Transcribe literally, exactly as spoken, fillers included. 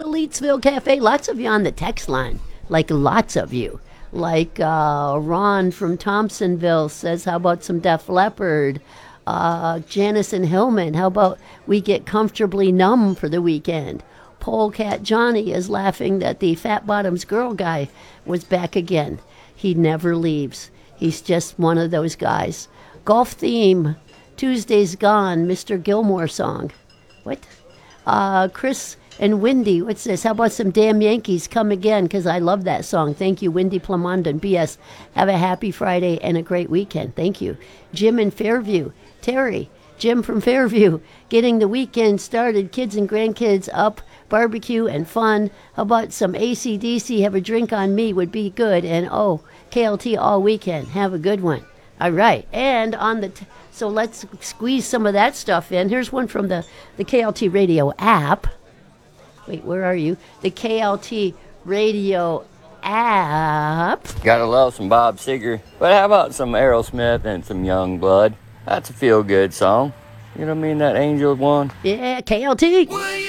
Leetsville Cafe. Lots of you on the text line. Like lots of you. Like uh, Ron from Thompsonville says, how about some Def Leppard? Uh, Janice and Hillman, how about we get comfortably numb for the weekend? Polecat Johnny is laughing that the Fat Bottoms Girl guy was back again. He never leaves. He's just one of those guys. Golf theme, Tuesday's Gone, Mister Gilmore song. What? Uh, Chris and Wendy, what's this? How about some Damn Yankees Come Again? Because I love that song. Thank you, Wendy Plamondon. P S. Have a happy Friday and a great weekend. Thank you. Jim in Fairview. Terry, Jim from Fairview, getting the weekend started. Kids and grandkids up, barbecue and fun. How about some A C D C? Have a drink on me would be good. And oh, K L T all weekend. Have a good one. All right. And on the... T- so let's squeeze some of that stuff in. Here's one from the, the K L T Radio app. Wait, where are you? The K L T Radio app. Gotta love some Bob Seger. But how about some Aerosmith and some Youngblood? That's a feel-good song. You know what I mean? That Angel one. Yeah, K L T.